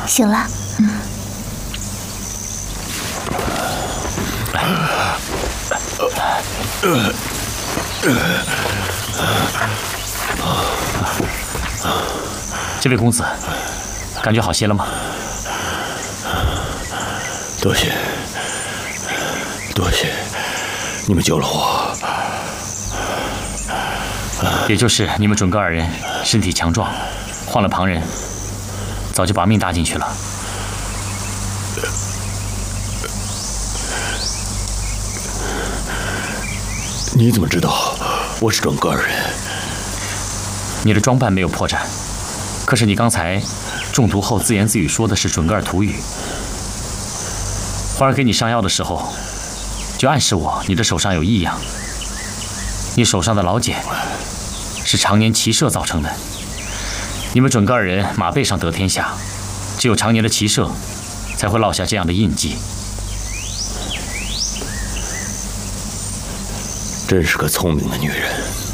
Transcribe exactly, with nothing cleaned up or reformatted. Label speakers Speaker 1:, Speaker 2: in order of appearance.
Speaker 1: 醒了。嗯。这位公子，感觉好些了吗？
Speaker 2: 多谢，多谢，你们救了我。
Speaker 1: 也就是你们准哥二人身体强壮，换了旁人，早就把命搭进去了。
Speaker 2: 你怎么知道我是准哥二人？
Speaker 1: 你的装扮没有破绽，可是你刚才中毒后自言自语说的是准噶尔土语。花儿给你上药的时候，就暗示我你的手上有异样。你手上的老茧是常年骑射造成的。你们准噶尔人马背上得天下，只有常年的骑射才会落下这样的印记。
Speaker 2: 真是个聪明的女人。